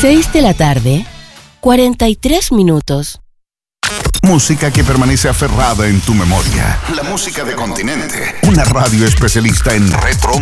6 de la tarde, 43 minutos. Música que permanece aferrada en tu memoria. La música de Continente. Una radio especialista en retro